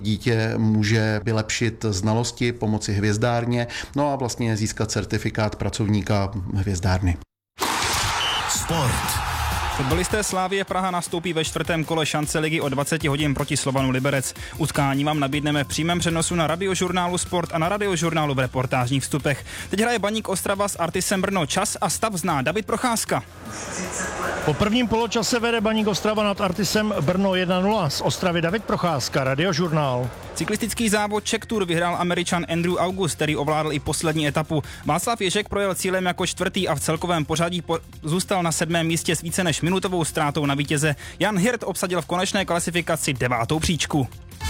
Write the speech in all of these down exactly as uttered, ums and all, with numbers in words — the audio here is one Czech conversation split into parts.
Dítě může vylepšit znalosti, pomoci hvězdárně, no a vlastně získat certifikát pracovníka hvězdárny. Sport. Fotbalisté Slavie Praha nastoupí ve čtvrtém kole šance ligy o dvacet hodin proti Slovanu Liberec. Utkání vám nabídneme v přímém přenosu na Radiožurnálu Sport a na Radiožurnálu v reportážních vstupech. Teď hraje Baník Ostrava s Artisem Brno. Čas a stav zná David Procházka. Po prvním poločase vede Baník Ostrava nad Artisem Brno jedna nula. Z Ostravy David Procházka, Radiožurnál. Cyklistický závod Czech Tour vyhrál Američan Andrew August, který ovládl i poslední etapu. Václav Ježek projel cílem jako čtvrtý a v celkovém pořadí po- zůstal na sedmém místě s více než minutovou ztrátou na vítěze. Jan Hirt obsadil v konečné klasifikaci devátou příčku.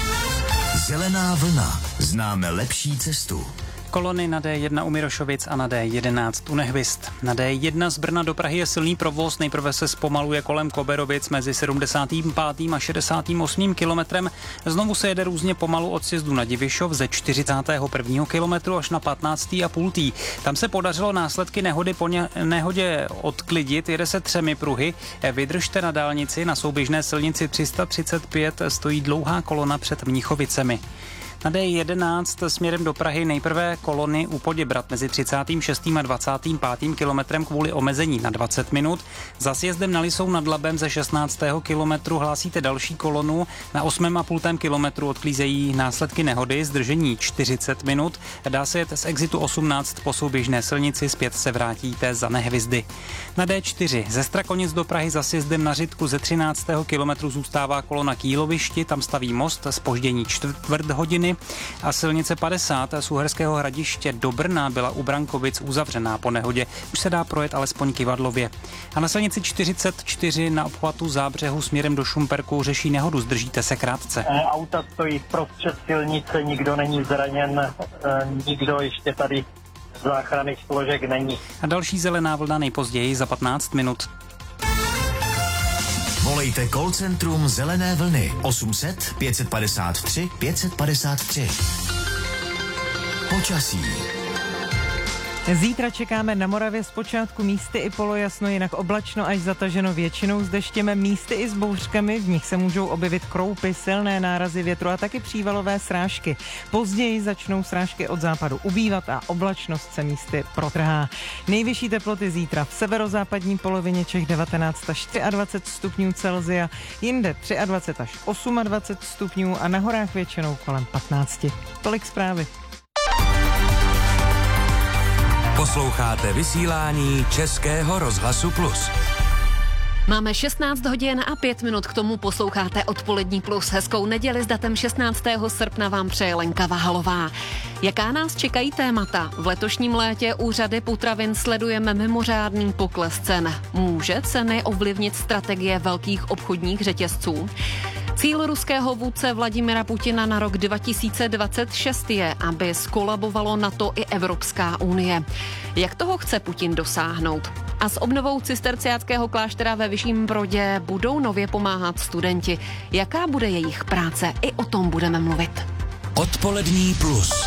Zelená vlna. Známe lepší cestu. Kolony na D jedna u Mirošovic a na D jedenáct u Nehvist. Na D jedna z Brna do Prahy je silný provoz, nejprve se zpomaluje kolem Koberovic mezi sedmdesátým pátým a šedesátým osmým kilometrem. Znovu se jede různě pomalu od sjezdu na Divišov ze čtyřicátého prvního kilometru až na patnáctý a půl. Tam se podařilo následky nehody po ně, nehodě odklidit, jede se třemi pruhy. Vydržte na dálnici, na souběžné silnici tři sta třicet pět stojí dlouhá kolona před Mnichovicemi. Na D jedenáct směrem do Prahy nejprve kolony u Poděbrat mezi třicátým šestým a dvacátým pátým kilometrem kvůli omezení na dvacet minut. Za sjezdem na Lisou nad Labem ze šestnáctého kilometru hlásíte další kolonu. Na osmém a půltém kilometru odklízejí následky nehody, zdržení čtyřicet minut. Dá se jet z exitu osmnáct po souběžné silnici, zpět se vrátíte za Nehvizdy. Na D čtyři ze Strakonic do Prahy za sjezdem na Řitku ze třináctého kilometru zůstává kolona k Jílovišti, tam staví most, zpoždění čtvrt hodiny. A silnice padesát z Uherského Hradiště do Brna byla u Brankovic uzavřená po nehodě. Už se dá projet alespoň kyvadlově. A na silnici čtyřicet čtyři na obchvatu Zábřehu směrem do Šumperku řeší nehodu, zdržíte se krátce. Auta stojí prostřed silnice, nikdo není zraněn, nikdo ještě tady z záchranných složek není. A další zelená vlna nejpozději za patnáct minut. Volejte call centrum Zelené vlny osm set pět padesát tři pět padesát tři. Počasí. Zítra čekáme na Moravě zpočátku místy i polojasno, jinak oblačno až zataženo většinou s deštěm, místy i s bouřkami, v nich se můžou objevit kroupy, silné nárazy větru a taky přívalové srážky. Později začnou srážky od západu ubývat a oblačnost se místy protrhá. Nejvyšší teploty zítra v severozápadní polovině Čech devatenáct až dvacet tři stupňů Celsia, jinde dvacet tři až dvacet osm stupňů a na horách většinou kolem patnáct. Tolik zprávy. Posloucháte vysílání Českého rozhlasu Plus. Máme šestnáct hodin a pět minut, k tomu posloucháte Odpolední plus. Hezkou neděli s datem šestnáctého srpna vám přeje Lenka Vahalová. Jaká nás čekají témata? V letošním létě u řady potravin sledujeme mimořádný pokles cen. Může ceny ovlivnit strategie velkých obchodních řetězců? Cíl ruského vůdce Vladimira Putina na rok dva tisíce dvacet šest je, aby skolabovalo NATO i Evropská unie. Jak toho chce Putin dosáhnout? A s obnovou cisterciáckého kláštera ve Vyšším Brodě budou nově pomáhat studenti. Jaká bude jejich práce? I o tom budeme mluvit. Odpolední plus.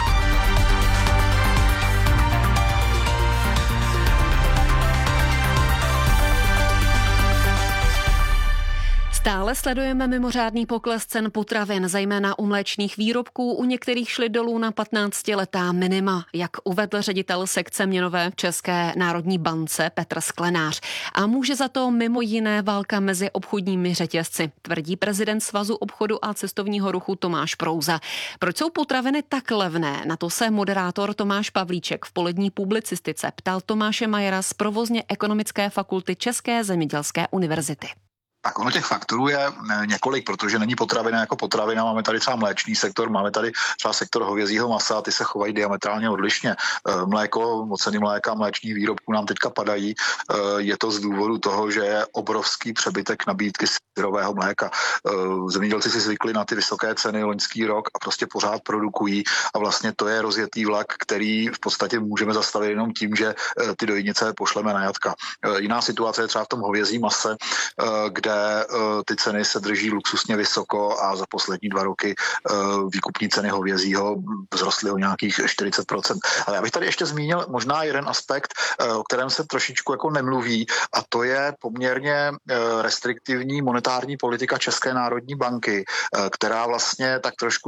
Stále sledujeme mimořádný pokles cen potravin, zejména u mléčných výrobků, u některých šly dolů na patnáctiletá minima, jak uvedl ředitel sekce měnové v České národní bance Petr Sklenář. A může za to mimo jiné válka mezi obchodními řetězci, tvrdí prezident Svazu obchodu a cestovního ruchu Tomáš Prouza. Proč jsou potraviny tak levné? Na to se moderátor Tomáš Pavlíček v polední publicistice ptal Tomáše Majera z provozně ekonomické fakulty České zemědělské univerzity. Tak ono těch faktorů je několik, protože není potravina jako potravina. Máme tady třeba mléčný sektor, máme tady třeba sektor hovězího masa, ty se chovají diametrálně odlišně. Mléko, ceny mléka, mléčných výrobků nám teďka padají. Je to z důvodu toho, že je obrovský přebytek nabídky syrového mléka. Zemědělci si zvykli na ty vysoké ceny loňský rok a prostě pořád produkují a vlastně to je rozjetý vlak, který v podstatě můžeme zastavit jenom tím, že ty dojnice pošleme na jatka. Jiná situace je třeba v tom hovězím mase, kde ty ceny se drží luxusně vysoko a za poslední dva roky výkupní ceny hovězího vzrostly o nějakých čtyřicet procent. Ale já bych tady ještě zmínil možná jeden aspekt, o kterém se trošičku jako nemluví, a to je poměrně restriktivní monetární politika České národní banky, která vlastně tak trošku